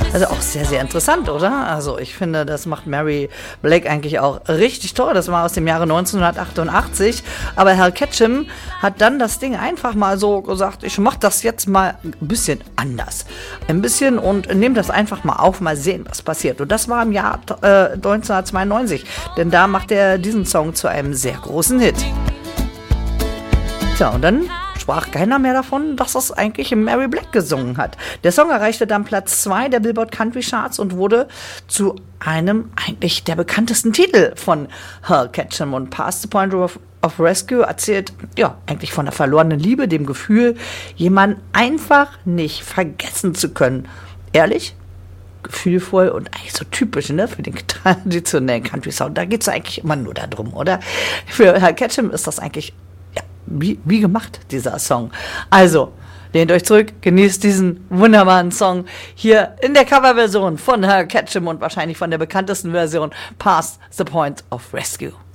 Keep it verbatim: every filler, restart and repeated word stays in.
Also auch sehr, sehr interessant, oder? Also ich finde, das macht Mary Blake eigentlich auch richtig toll. Das war aus dem Jahre neunzehnhundertachtundachtzig. Aber Hal Ketchum hat dann das Ding einfach mal so gesagt, ich mach das jetzt mal ein bisschen anders. Ein bisschen und nehme das einfach mal auf, mal sehen, was passiert. Und das war im Jahr äh, neunzehnhundertzweiundneunzig. Denn da macht er diesen Song zu einem sehr großen Hit. Tja, und dann sprach keiner mehr davon, dass das eigentlich Mary Blake gesungen hat. Der Song erreichte dann Platz zwei der Billboard Country Charts und wurde zu einem eigentlich der bekanntesten Titel von Hal Ketchum. Und Past the Point of, of Rescue erzählt ja eigentlich von der verlorenen Liebe, dem Gefühl, jemanden einfach nicht vergessen zu können. Ehrlich? Gefühlvoll und eigentlich so typisch, ne, für den traditionellen Country-Sound. Da geht es eigentlich immer nur darum, oder? Für Hal Ketchum ist das eigentlich Wie, wie gemacht, dieser Song. Also, lehnt euch zurück, genießt diesen wunderbaren Song hier in der Coverversion von Hal Ketchum und wahrscheinlich von der bekanntesten Version Past the Point of Rescue.